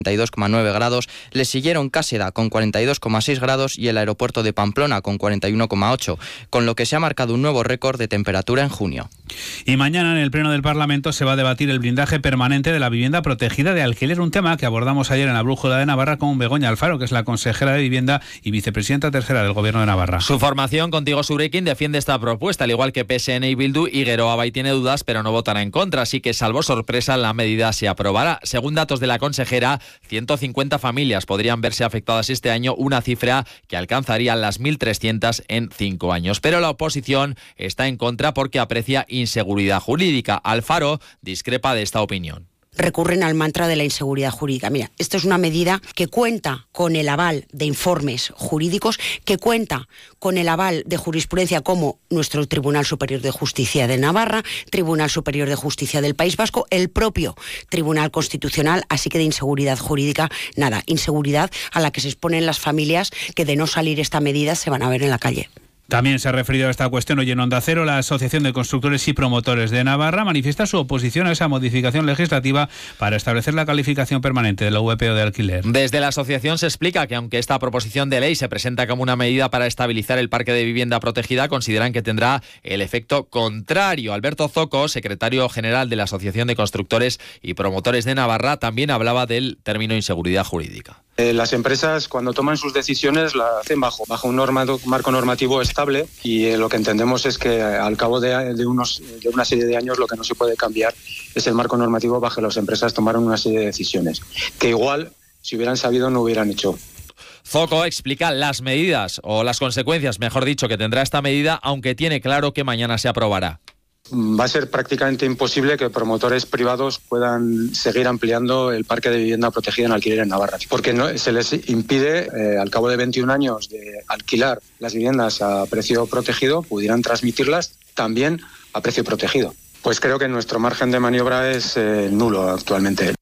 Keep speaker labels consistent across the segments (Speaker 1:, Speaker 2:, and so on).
Speaker 1: 42,9 grados, le siguieron Cáseda con 42,6 grados y el aeropuerto de Pamplona con 41,8, con lo que se ha marcado un nuevo récord de temperatura en junio.
Speaker 2: Y mañana en el Pleno del Parlamento se va a debatir el blindaje permanente de la vivienda protegida de alquiler, un tema que abordamos ayer en la Brújula de Navarra con Begoña Alfaro, que es la consejera de Vivienda y vicepresidenta tercera del Gobierno de Navarra.
Speaker 3: Su formación, Contigo Surekin, defiende esta propuesta, al igual que PSN y Bildu, y Geroa Bay tiene dudas, pero no votará en contra, así que salvo sorpresa la medida se aprobará. Según datos de la consejera, 150 familias podrían verse afectadas este año, una cifra que alcanzaría las 1.300 en 5 años. Pero la oposición está en contra porque aprecia inseguridad jurídica. Alfaro discrepa de esta opinión.
Speaker 4: Recurren al mantra de la inseguridad jurídica. Mira, esto es una medida que cuenta con el aval de informes jurídicos, que cuenta con el aval de jurisprudencia como nuestro Tribunal Superior de Justicia de Navarra, Tribunal Superior de Justicia del País Vasco, el propio Tribunal Constitucional, así que de inseguridad jurídica, nada, inseguridad a la que se exponen las familias que de no salir esta medida se van a ver en la calle.
Speaker 2: También se ha referido a esta cuestión hoy en Onda Cero. La Asociación de Constructores y Promotores de Navarra manifiesta su oposición a esa modificación legislativa para establecer la calificación permanente de la VPO de alquiler.
Speaker 3: Desde la asociación se explica que aunque esta proposición de ley se presenta como una medida para estabilizar el parque de vivienda protegida, consideran que tendrá el efecto contrario. Alberto Zoco, secretario general de la Asociación de Constructores y Promotores de Navarra, también hablaba del término inseguridad jurídica.
Speaker 5: Las empresas, cuando toman sus decisiones, la hacen bajo un marco normativo estable, y lo que entendemos es que al cabo de una serie de años lo que no se puede cambiar es el marco normativo bajo que las empresas tomaron una serie de decisiones, que igual, si hubieran sabido, no hubieran hecho.
Speaker 3: Zoco explica las medidas, o las consecuencias, mejor dicho, que tendrá esta medida, aunque tiene claro que mañana se aprobará.
Speaker 5: Va a ser prácticamente imposible que promotores privados puedan seguir ampliando el parque de vivienda protegida en alquiler en Navarra, porque no, se les impide, al cabo de 21 años de alquilar las viviendas a precio protegido, pudieran transmitirlas también a precio protegido. Pues creo que nuestro margen de maniobra es nulo actualmente.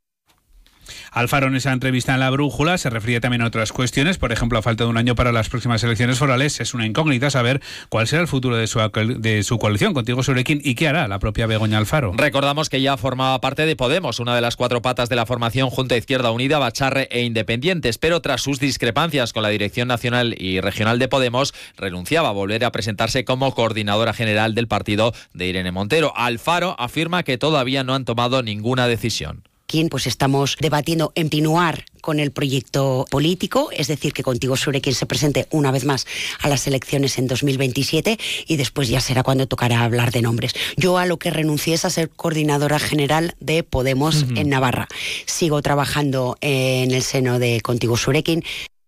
Speaker 2: Alfaro, en esa entrevista en La Brújula, se refería también a otras cuestiones. Por ejemplo, a falta de un año para las próximas elecciones forales, es una incógnita saber cuál será el futuro de su coalición, Contigo Surekin, y qué hará la propia Begoña Alfaro.
Speaker 3: Recordamos que ya formaba parte de Podemos, una de las 4 patas de la formación junto a Izquierda Unida, Bacharre e Independientes, pero tras sus discrepancias con la dirección nacional y regional de Podemos, renunciaba a volver a presentarse como coordinadora general del partido de Irene Montero. Alfaro afirma que todavía no han tomado ninguna decisión.
Speaker 4: Pues estamos debatiendo continuar con el proyecto político, es decir, que Contigo Surekin se presente una vez más a las elecciones en 2027 y después ya será cuando tocará hablar de nombres. Yo a lo que renuncié es a ser coordinadora general de Podemos en Navarra. Sigo trabajando en el seno de Contigo Surekin.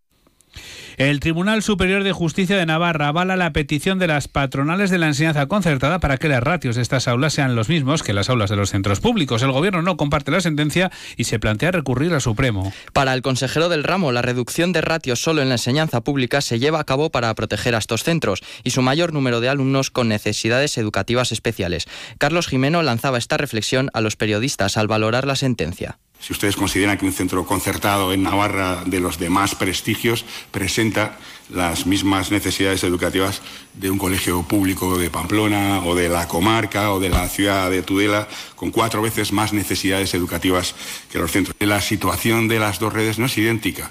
Speaker 2: El Tribunal Superior de Justicia de Navarra avala la petición de las patronales de la enseñanza concertada para que los ratios de estas aulas sean los mismos que las aulas de los centros públicos. El Gobierno no comparte la sentencia y se plantea recurrir al Supremo.
Speaker 1: Para el consejero del ramo, la reducción de ratios solo en la enseñanza pública se lleva a cabo para proteger a estos centros y su mayor número de alumnos con necesidades educativas especiales. Carlos Jimeno lanzaba esta reflexión a los periodistas al valorar la sentencia.
Speaker 6: Si ustedes consideran que un centro concertado en Navarra de los demás prestigios presenta las mismas necesidades educativas de un colegio público de Pamplona o de la comarca o de la ciudad de Tudela, con 4 veces más necesidades educativas que los centros. La situación de las dos redes no es idéntica.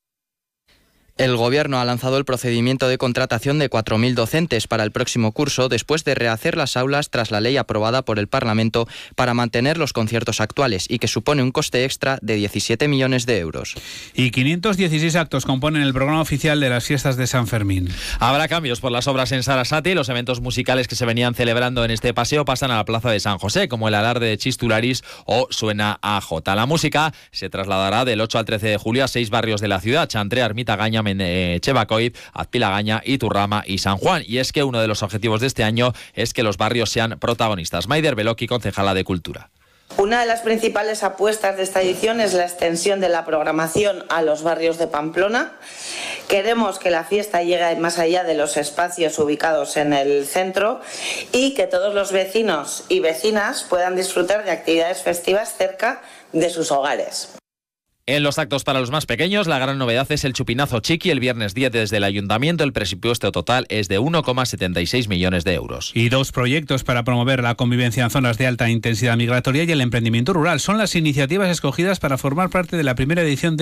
Speaker 1: El Gobierno ha lanzado el procedimiento de contratación de 4.000 docentes para el próximo curso después de rehacer las aulas tras la ley aprobada por el Parlamento para mantener los conciertos actuales y que supone un coste extra de 17 millones de euros.
Speaker 2: Y 516 actos componen el programa oficial de las fiestas de San Fermín.
Speaker 3: Habrá cambios por las obras en Sarasate y los eventos musicales que se venían celebrando en este paseo pasan a la Plaza de San José, como el alarde de Chistularis o Suena a Jota. La música se trasladará del 8 al 13 de julio a 6 barrios de la ciudad: Chantre, Armitagaña, Chevacoid, Azpilagaña, Iturrama y San Juan. Y es que uno de los objetivos de este año es que los barrios sean protagonistas. Maider Beloki, concejala de Cultura.
Speaker 7: Una de las principales apuestas de esta edición es la extensión de la programación a los barrios de Pamplona. Queremos que la fiesta llegue más allá de los espacios ubicados en el centro y que todos los vecinos y vecinas puedan disfrutar de actividades festivas cerca de sus hogares.
Speaker 3: En los actos para los más pequeños, la gran novedad es el chupinazo chiqui el viernes 10 desde el Ayuntamiento. El presupuesto total es de 1,76 millones de euros.
Speaker 2: Y 2 proyectos para promover la convivencia en zonas de alta intensidad migratoria y el emprendimiento rural. Son las iniciativas escogidas para formar parte de la primera edición